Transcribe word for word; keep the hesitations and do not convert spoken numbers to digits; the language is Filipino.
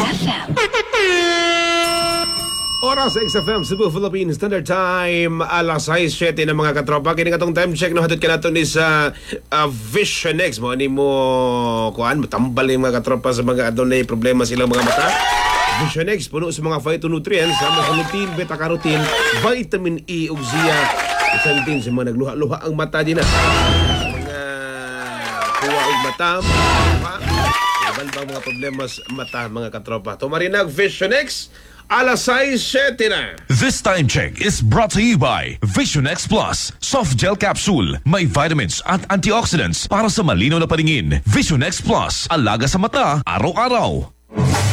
F M. Oras sa X F M, Cebu, Philippines Standard Time, alas sais siyete ng mga katropa. Kini katong time check no hatod ka nato ni sa uh, Vision X mo ani mo kuan matambal yung mga katropa sa mga adunay problema silang mga mata. Vision X puno sa mga phytonutrients sama sa lutein, beta-carotene, vitamin E ug zea. Isang din sa mga nagluha-luha ang mata din na. Mga kuha ug mata, ha? Iban bang mga problema sa mata mga katropa. Tumarinag Vision X. Alas sais siyete na. This time check is brought to you by Vision X Plus Soft Gel Capsule. May vitamins at antioxidants para sa malinaw na paningin. Vision X Plus, alaga sa mata, araw-araw.